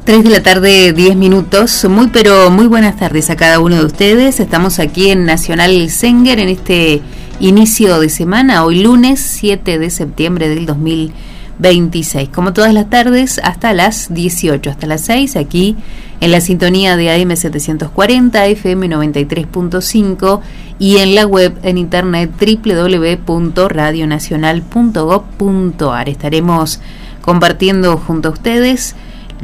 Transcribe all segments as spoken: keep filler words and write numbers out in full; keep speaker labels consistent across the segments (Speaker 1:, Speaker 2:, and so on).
Speaker 1: tres de la tarde, diez minutos. Muy pero muy buenas tardes a cada uno de ustedes. Estamos aquí en Nacional Senguer en este inicio de semana, hoy lunes siete de septiembre del dos mil veintiséis. Como todas las tardes, hasta las dieciocho, hasta las seis, aquí en la sintonía de A M setecientos cuarenta, F M noventa y tres punto cinco y en la web en internet doble u doble u doble u punto radio nacional punto gob punto a r. Estaremos compartiendo junto a ustedes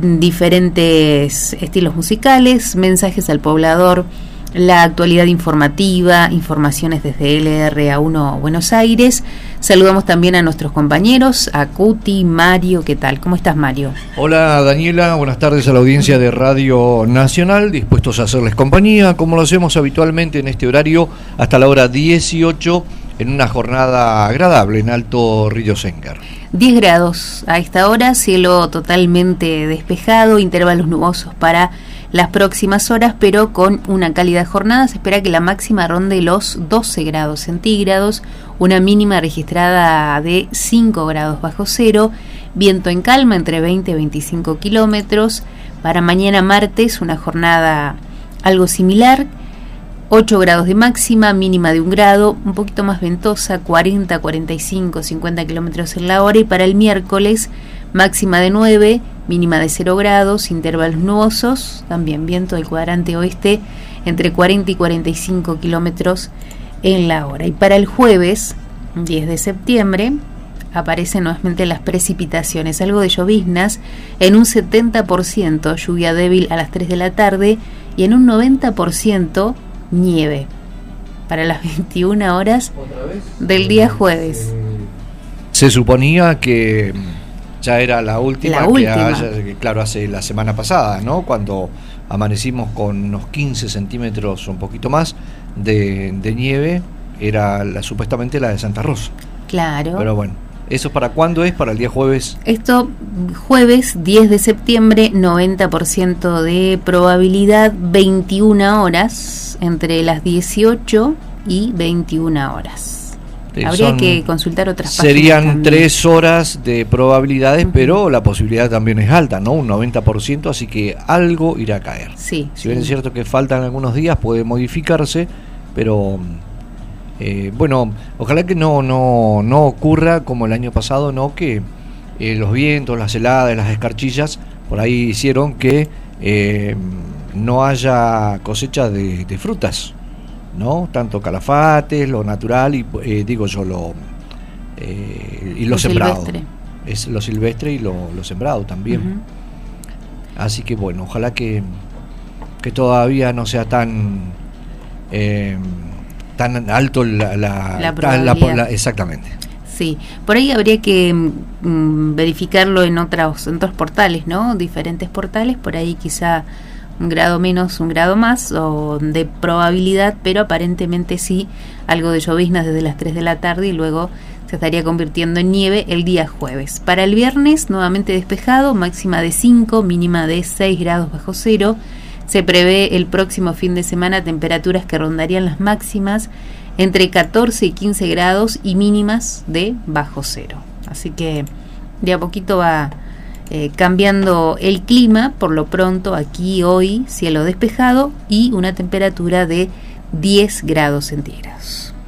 Speaker 1: diferentes estilos musicales, mensajes al poblador, la actualidad informativa, informaciones desde L R A uno Buenos Aires. Saludamos también a nuestros compañeros, a Cuti, Mario. ¿Qué tal? ¿Cómo estás, Mario?
Speaker 2: Hola, Daniela. Buenas tardes a la audiencia de Radio Nacional, dispuestos a hacerles compañía, como lo hacemos habitualmente en este horario, hasta la hora dieciocho, en una jornada agradable en Alto Río Senguer.
Speaker 1: diez grados a esta hora, cielo totalmente despejado, intervalos nubosos para las próximas horas, pero con una cálida jornada. Se espera que la máxima ronde los doce grados centígrados, una mínima registrada de cinco grados bajo cero, viento en calma entre veinte y veinticinco kilómetros. Para mañana martes, una jornada algo similar, ocho grados de máxima, mínima de un grado, un poquito más ventosa, cuarenta, cuarenta y cinco, cincuenta kilómetros en la hora. Y para el miércoles, máxima de nueve, mínima de cero grados, intervalos nubosos, también viento del cuadrante oeste entre cuarenta y cuarenta y cinco kilómetros en la hora. Y para el jueves, diez de septiembre, aparecen nuevamente las precipitaciones, algo de lloviznas en un setenta por ciento, lluvia débil a las tres de la tarde, y en un noventa por ciento nieve para las veintiuna horas del día jueves.
Speaker 2: Se suponía que ya era la última,
Speaker 1: la
Speaker 2: que
Speaker 1: última.
Speaker 2: Haya, que claro, hace la semana pasada, ¿no? Cuando amanecimos con unos quince centímetros, un poquito más, de, de nieve, era la, supuestamente la de Santa Rosa.
Speaker 1: Claro.
Speaker 2: Pero bueno, ¿eso para cuándo es? ¿Para el día jueves?
Speaker 1: Esto, jueves diez de septiembre, noventa por ciento de probabilidad, veintiuna horas, entre las dieciocho y veintiuna horas.
Speaker 2: Eh,
Speaker 1: Habría
Speaker 2: son,
Speaker 1: que consultar otras páginas.
Speaker 2: Serían tres horas de probabilidades, uh-huh. Pero la posibilidad también es alta, ¿no? Un noventa por ciento, así que algo irá a caer.
Speaker 1: Sí.
Speaker 2: Si bien sí. Es cierto que faltan algunos días, puede modificarse, pero eh, bueno, ojalá que no, no, no ocurra como el año pasado, ¿no? Que eh, los vientos, las heladas, las escarchillas, por ahí hicieron que eh, no haya cosecha de, de frutas, ¿no? Tanto calafates, lo natural y eh, digo yo lo eh, y lo, lo sembrado silvestre. Es lo silvestre y lo, lo sembrado también. Uh-huh. Así que bueno, ojalá que que todavía no sea tan eh, tan alto la, la,
Speaker 1: la probabilidad.
Speaker 2: La, la, exactamente.
Speaker 1: Sí, por ahí habría que mm, verificarlo en otros, en otros portales, ¿no? Diferentes portales, por ahí quizá un grado menos, un grado más o de probabilidad, pero aparentemente sí, algo de lloviznas desde las tres de la tarde y luego se estaría convirtiendo en nieve el día jueves. Para el viernes, nuevamente despejado, máxima de cinco, mínima de seis grados bajo cero. Se prevé el próximo fin de semana temperaturas que rondarían las máximas entre catorce y quince grados y mínimas de bajo cero. Así que de a poquito va Eh, cambiando el clima. Por lo pronto aquí hoy cielo despejado y una temperatura de diez grados centígrados.